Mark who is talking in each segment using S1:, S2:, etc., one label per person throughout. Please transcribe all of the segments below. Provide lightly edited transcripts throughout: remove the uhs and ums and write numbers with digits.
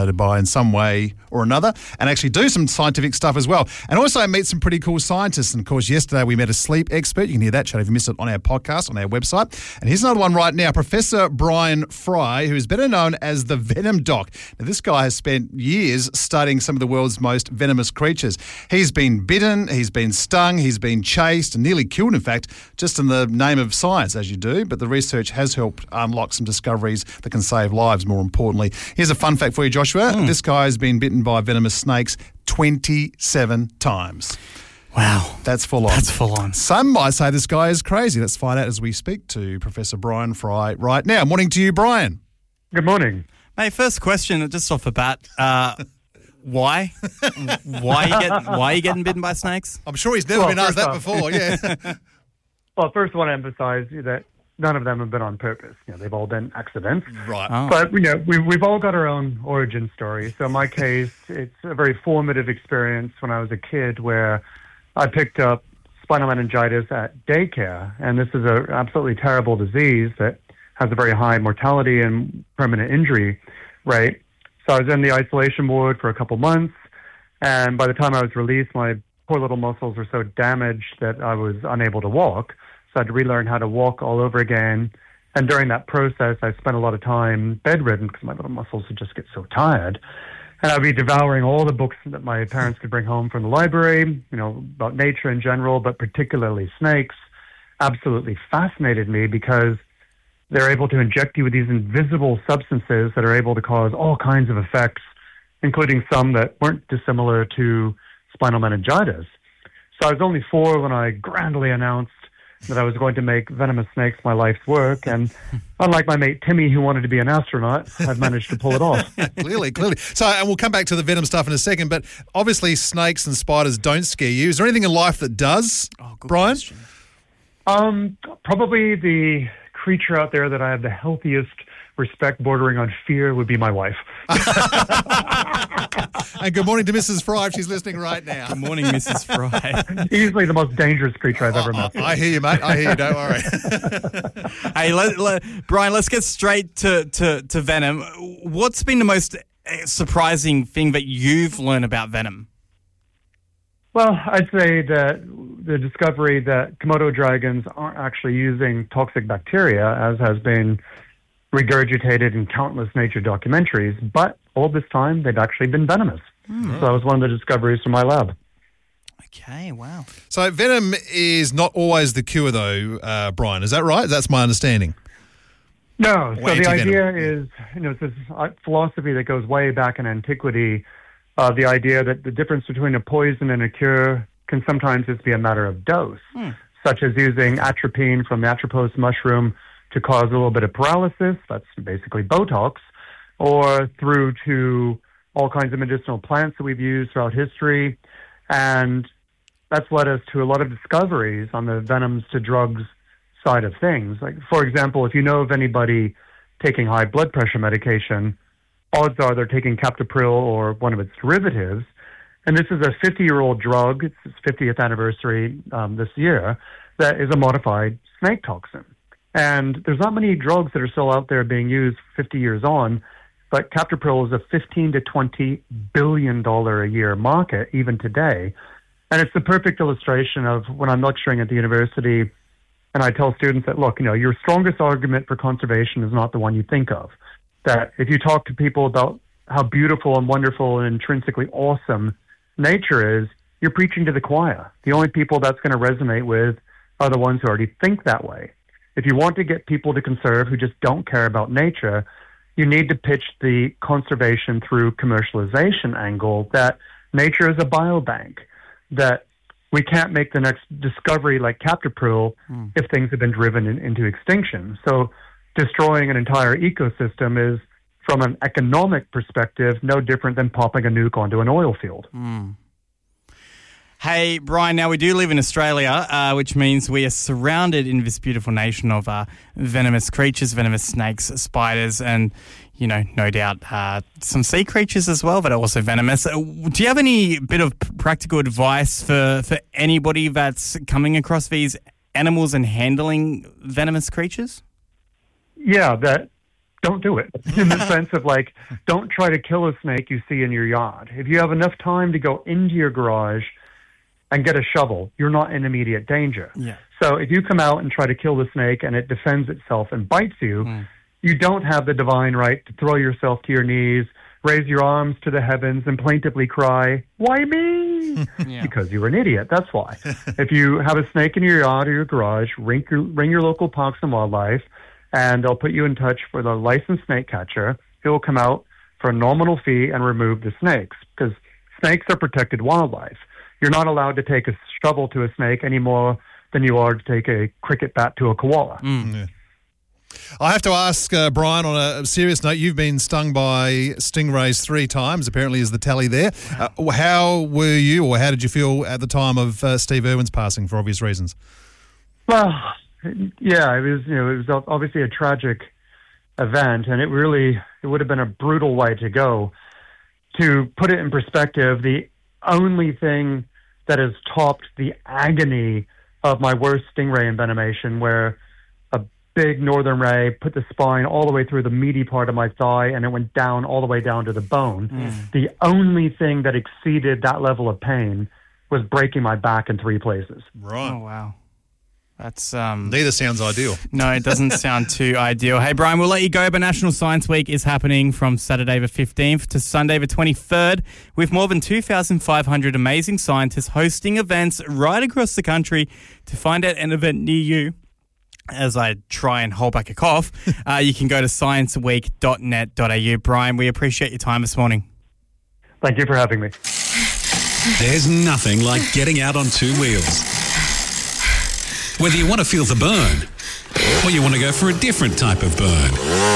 S1: by in some way or another, and actually do some scientific stuff as well. And also meet some pretty cool scientists. And of course, yesterday we met a sleep expert. You can hear that chat if you missed it on our podcast, on our website. And here's another one right now, Professor Brian Fry, who is better known as the Venom Doc. Now, this guy has spent years studying some of the world's most venomous creatures. He's been bitten, he's been stung, he's been chased and nearly killed, in fact, just in the name of science, as you do. But the research has helped unlock some discoveries that can save lives, more importantly. Here's a fun fact for you, Joshua. This guy has been bitten by venomous snakes 27 times.
S2: Wow.
S1: That's full on. Some might say this guy is crazy. Let's find out as we speak to Professor Brian Fry right now. Morning to you, Brian.
S3: Good morning.
S2: Mate, first question, just off the bat, why? Why are you getting bitten by snakes?
S1: I'm sure he's never been asked that before, yeah.
S3: Well, first I want to emphasize that none of them have been on purpose. They've all been accidents.
S1: Right.
S2: Oh.
S3: But, we've all got our own origin story. So in my case, it's a very formative experience when I was a kid where I picked up spinal meningitis at daycare. And this is an absolutely terrible disease that has a very high mortality and permanent injury rate. So I was in the isolation ward for a couple months. And by the time I was released, my poor little muscles were so damaged that I was unable to walk. So I had to relearn how to walk all over again. And during that process, I spent a lot of time bedridden because my little muscles would just get so tired. And I'd be devouring all the books that my parents could bring home from the library, about nature in general, but particularly snakes. Absolutely fascinated me because they're able to inject you with these invisible substances that are able to cause all kinds of effects, including some that weren't dissimilar to spinal meningitis. So I was only 4 when I grandly announced that I was going to make venomous snakes my life's work. And unlike my mate Timmy, who wanted to be an astronaut, I've managed to pull it off.
S1: Clearly. So, and we'll come back to the venom stuff in a second, but obviously snakes and spiders don't scare you. Is there anything in life that does, Brian?
S2: Question.
S3: Probably the creature out there that I have the healthiest respect bordering on fear would be my wife.
S1: And good morning to Mrs. Fry if she's listening right now.
S2: Good morning, Mrs. Fry.
S3: Easily the most dangerous creature I've ever met.
S1: I hear you, mate. I hear you. Don't worry.
S2: Hey, Brian, let's get straight to venom. What's been the most surprising thing that you've learned about venom?
S3: Well, I'd say that the discovery that Komodo dragons aren't actually using toxic bacteria, as has been regurgitated in countless nature documentaries, but all this time they've actually been venomous. So that was one of the discoveries from my lab.
S2: Okay, wow.
S1: So venom is not always the cure, though, Brian. Is that right? That's my understanding.
S3: No. So the
S1: anti-venom.
S3: idea is, it's this philosophy that goes way back in antiquity, the idea that the difference between a poison and a cure can sometimes just be a matter of dose, such as using atropine from the Atropos mushroom to cause a little bit of paralysis, that's basically Botox, or through to all kinds of medicinal plants that we've used throughout history. And that's led us to a lot of discoveries on the venoms to drugs side of things. Like, for example, if you know of anybody taking high blood pressure medication, odds are they're taking captopril or one of its derivatives. And this is a 50-year-old drug, it's its 50th anniversary this year, that is a modified snake toxin. And there's not many drugs that are still out there being used 50 years on, but captopril is a $15 to $20 billion a year market even today. And it's the perfect illustration of when I'm lecturing at the university and I tell students that, look, your strongest argument for conservation is not the one you think of. That if you talk to people about how beautiful and wonderful and intrinsically awesome nature is, you're preaching to the choir. The only people that's going to resonate with are the ones who already think that way. If you want to get people to conserve who just don't care about nature, you need to pitch the conservation through commercialization angle that nature is a biobank, that we can't make the next discovery like captopril if things have been driven into extinction. So destroying an entire ecosystem is, from an economic perspective, no different than popping a nuke onto an oil field.
S2: Hey, Brian, now we do live in Australia, which means we are surrounded in this beautiful nation of venomous creatures, venomous snakes, spiders, and, no doubt some sea creatures as well that are also venomous. Do you have any bit of practical advice for anybody that's coming across these animals and handling venomous creatures?
S3: Yeah, that don't do it in the sense of like, don't try to kill a snake you see in your yard. If you have enough time to go into your garage and get a shovel, you're not in immediate danger.
S2: Yeah.
S3: So if you come out and try to kill the snake and it defends itself and bites you, you don't have the divine right to throw yourself to your knees, raise your arms to the heavens and plaintively cry, "Why me?" Because you were an idiot. That's why. If you have a snake in your yard or your garage, ring your local parks and wildlife, and they'll put you in touch with a licensed snake catcher. He will come out for a nominal fee and remove the snakes, because snakes are protected wildlife. You're not allowed to take a shovel to a snake any more than you are to take a cricket bat to a koala.
S1: Yeah. I have to ask, Brian, on a serious note, you've been stung by stingrays 3 times, apparently is the tally there. How were you, or how did you feel at the time of Steve Irwin's passing, for obvious reasons?
S3: Well, yeah, it was obviously a tragic event, and it would have been a brutal way to go. To put it in perspective, the only thing that has topped the agony of my worst stingray envenomation, where a big northern ray put the spine all the way through the meaty part of my thigh and it went down all the way down to the bone. The only thing that exceeded that level of pain was breaking my back in 3 places.
S1: Right.
S2: Oh, wow. That's
S1: neither sounds ideal.
S2: No, it doesn't sound too ideal. Hey, Brian, we'll let you go, but National Science Week is happening from Saturday the 15th to Sunday the 23rd, with more than 2,500 amazing scientists hosting events right across the country. To find out an event near you, as I try and hold back a cough, you can go to scienceweek.net.au. Brian, we appreciate your time this morning.
S3: Thank you for having me.
S4: There's nothing like getting out on 2 wheels. Whether you want to feel the burn or you want to go for a different type of burn.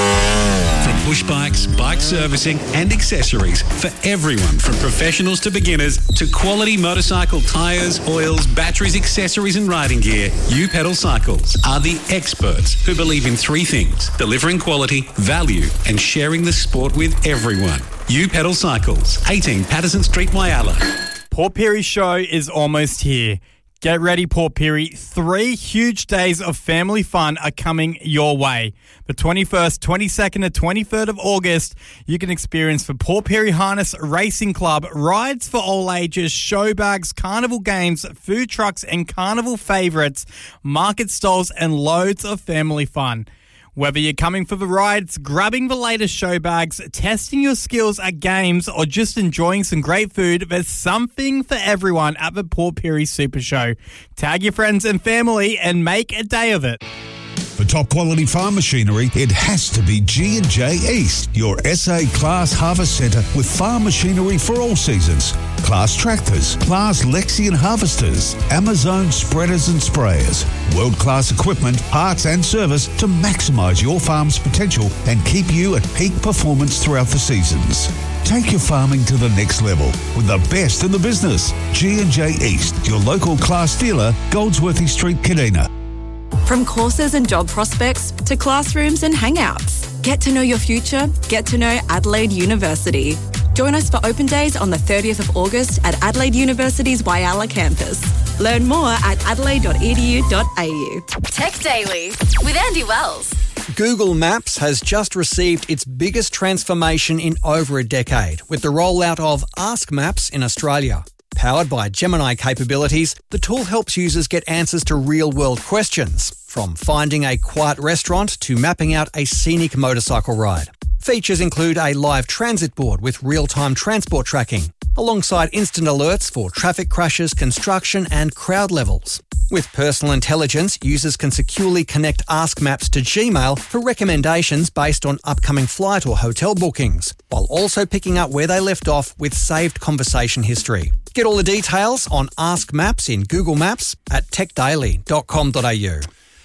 S4: From push bikes, bike servicing and accessories for everyone from professionals to beginners to quality motorcycle tyres, oils, batteries, accessories and riding gear, U Pedal Cycles are the experts who believe in 3 things: delivering quality, value and sharing the sport with everyone. U Pedal Cycles, 18 Patterson Street, Whyalla.
S2: Port Pirie Show is almost here. Get ready, Port Pirie. 3 huge days of family fun are coming your way. The 21st, 22nd and 23rd of August, you can experience the Port Pirie Harness Racing Club, rides for all ages, show bags, carnival games, food trucks and carnival favourites, market stalls and loads of family fun. Whether you're coming for the rides, grabbing the latest show bags, testing your skills at games, or just enjoying some great food, there's something for everyone at the Port Pirie Super Show. Tag your friends and family and make a day of it.
S5: For top quality farm machinery, it has to be G&J East, your SA Class Harvest Centre with farm machinery for all seasons. Class tractors, Class Lexion harvesters, Amazon spreaders and sprayers, world-class equipment, parts and service to maximise your farm's potential and keep you at peak performance throughout the seasons. Take your farming to the next level with the best in the business. G&J East, your local Class dealer, Goldsworthy Street, Kadina.
S6: From courses and job prospects to classrooms and hangouts. Get to know your future. Get to know Adelaide University. Join us for open days on the 30th of August at Adelaide University's Whyalla campus. Learn more at adelaide.edu.au.
S7: Tech Daily with Andy Wells.
S8: Google Maps has just received its biggest transformation in over a decade with the rollout of Ask Maps in Australia. Powered by Gemini capabilities, the tool helps users get answers to real-world questions, from finding a quiet restaurant to mapping out a scenic motorcycle ride. Features include a live transit board with real-time transport tracking, alongside instant alerts for traffic crashes, construction and crowd levels. With personal intelligence, users can securely connect Ask Maps to Gmail for recommendations based on upcoming flight or hotel bookings, while also picking up where they left off with saved conversation history. Get all the details on Ask Maps in Google Maps at techdaily.com.au.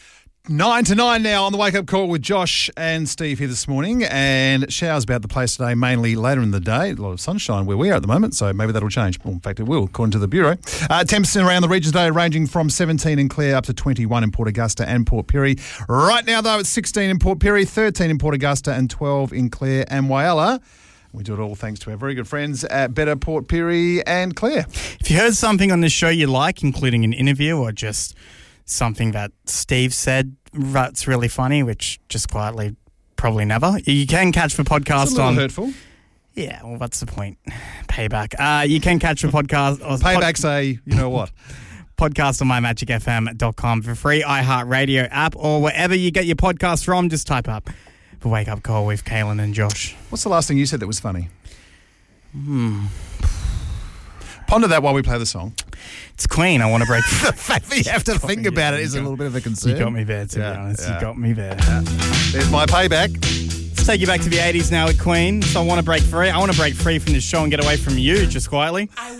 S1: 9 to 9 now on the Wake Up Call with Josh and Steve here this morning, and showers about the place today, mainly later in the day. A lot of sunshine where we are at the moment, so maybe that'll change. Well, in fact, it will, according to the Bureau. Temps around the region today ranging from 17 in Clare up to 21 in Port Augusta and Port Pirie. Right now, though, it's 16 in Port Pirie, 13 in Port Augusta and 12 in Clare and Whyalla. We do it all thanks to our very good friends at Better Port Pirie and Clare.
S2: If you heard something on this show you like, including an interview or just something that Steve said that's really funny, which just quietly probably never. You can catch the podcast
S1: It's a little
S2: on...
S1: hurtful.
S2: Yeah, well, what's the point? Payback. You can catch the podcast...
S1: Payback's you know what?
S2: Podcast on mymagicfm.com for free iHeartRadio app or wherever you get your podcast from. Just type up the Wake Up Call with Kaylin and Josh.
S1: What's the last thing you said that was funny? Ponder that while we play the song.
S2: It's Queen. I want to break...
S1: The fact that you have to think about it is a little bit of a concern.
S2: You got me there, to be honest. You got me there.
S1: There's my payback.
S2: Let's take you back to the 80s now with Queen. So I want to break free. I want to break free from this show and get away from you just quietly.